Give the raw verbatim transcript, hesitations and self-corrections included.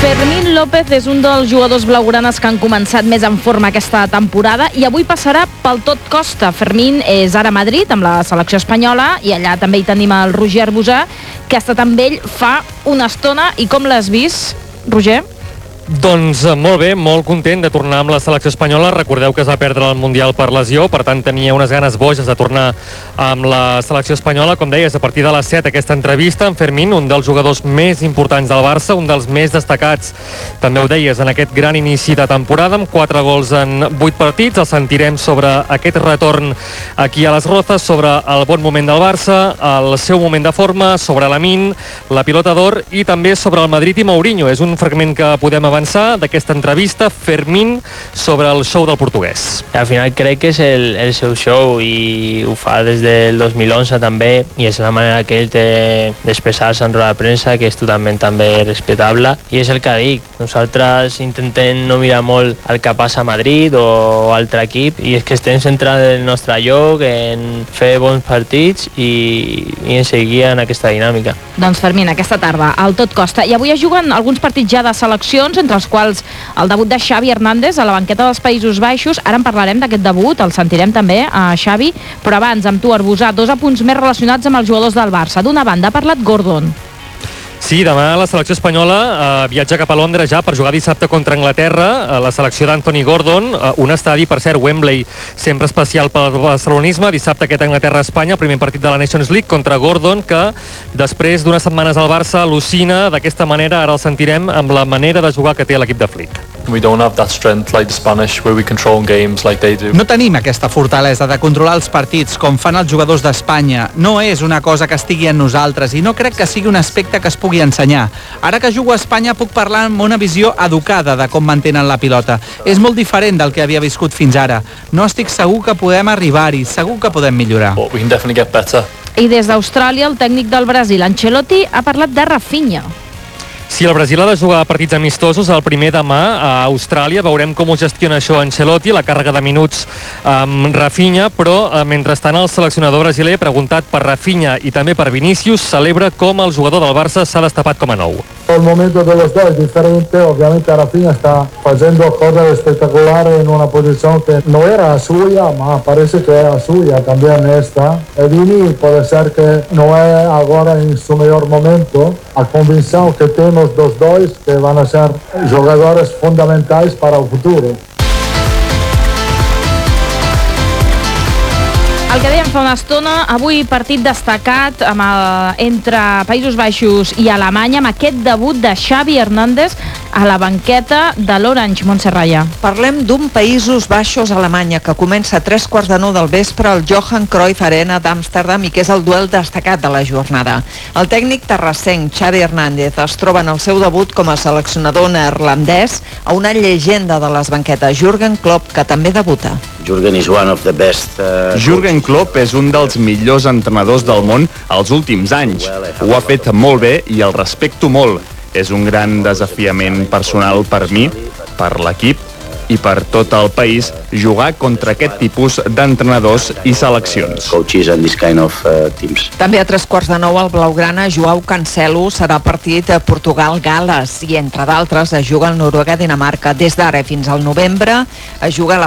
Fermín López és un dels jugadors blaugranes que han començat més en forma aquesta temporada i avui passarà pel tot costa. Fermín és ara a Madrid amb la selecció espanyola i allà també hi tenim el Roger Arbusà, que ha estat amb ell fa una estona. I com l'has vist, Roger? Doncs molt bé, molt content de tornar amb la selecció espanyola. Recordeu que es va perdre el Mundial per lesió, per tant tenia unes ganes boges de tornar amb la selecció espanyola. Com deies, a partir de les set aquesta entrevista amb Fermín, un dels jugadors més importants del Barça, un dels més destacats, també ho deies, en aquest gran inici de temporada, amb quatre gols en vuit partits. El sentirem sobre aquest retorn aquí a les Rozas, sobre el bon moment del Barça, el seu moment de forma, sobre Lamine, la pilota d'or i també sobre el Madrid i Mourinho. És un fragment que podem avançar d'aquesta entrevista, Fermín, sobre el show del portuguès. Al final crec que és el, el seu show i ho fa des del dos mil onze també, i és la manera que ell té d'expressar-se en roda de premsa, que és totalment també respectable, i és el que dic, nosaltres intentem no mirar molt el que passa a Madrid o altre equip, i és que estem centrats en el nostre lloc, en fer bons partits i, i en seguir en aquesta dinàmica. Doncs Fermín, aquesta tarda al tot costa, i avui es juguen alguns partits ja de seleccions, entre els quals el debut de Xavi Hernández a la banqueta dels Països Baixos. Ara en parlarem d'aquest debut, el sentirem també a Xavi, però abans amb tu, Arbusà, dos apunts més relacionats amb els jugadors del Barça. D'una banda ha parlat Gordon. Sí, demà la selecció espanyola eh, viatja cap a Londres ja per jugar dissabte contra Anglaterra, eh, la selecció d'Anthony Gordon, eh, un estadi, per cert, Wembley, sempre especial pel barcelonisme. Dissabte aquest Anglaterra-Espanya, primer partit de la Nations League contra Gordon, que després d'unes setmanes al Barça al·lucina d'aquesta manera. Ara el sentirem amb la manera de jugar que té l'equip de Flick. We don't have that strength like the Spanish, where we control games like they do. No tenim aquesta fortalesa de controlar els partits com fan els jugadors d'Espanya. No és una cosa que estigui en nosaltres i no crec que sigui un aspecte que es pugui ensenyar. Ara que jugo a Espanya puc parlar amb una visió educada de com mantenen la pilota. És molt diferent del que havia viscut fins ara. No estic segur que podem arribar-hi, segur que podem millorar. But we can definitely get better. I des d'Austràlia, el tècnic del Brasil, Ancelotti, ha parlat de Rafinha. Sí, el Brasil ha de jugar partits amistosos el primer demà a Austràlia. Veurem com ho gestiona això Ancelotti, la càrrega de minuts amb Rafinha, però eh, mentrestant el seleccionador brasiler, preguntat per Rafinha i també per Vinícius, celebra com el jugador del Barça s'ha destapat com a nou. El momento de los dos es diferente. Obviamente Rafinha está haciendo cosas espectaculares en una posición que no era suya, mas parece que era suya también esta. El Vini puede ser que no es ahora en su mejor momento. A convicción que tenemos los dos que van a ser jugadores fundamentales para el futuro. El que dèiem fa una estona, avui partit destacat amb el, entre Països Baixos i Alemanya, amb aquest debut de Xavi Hernández a la banqueta de l'Orange, Montserrat. Parlem d'un Països Baixos-Alemanya que comença a tres quarts de nou del vespre al Johan Cruyff Arena d'Amsterdam i que és el duel destacat de la jornada. El tècnic terrassenc Xavi Hernández es troba en el seu debut com a seleccionador neerlandès a una llegenda de les banquetes, Jürgen Klopp, que també debuta. Jürgen is one of the best. Uh, Jürgen Klopp és un dels millors entrenadors del món als últims anys. Ho ha fet molt bé i el respecto molt. És un gran desafiament personal per mi, per l'equip i per tot el país jugar contra aquest tipus d'entrenadors i seleccions. Coaches and this kind of uh, teams. També a tres quarts de nou al Blaugrana, Joao Cancelo serà partit a Portugal-Gales i entre d'altres es juga el Noruega-Dinamarca. Des d'ara fins al novembre es juga la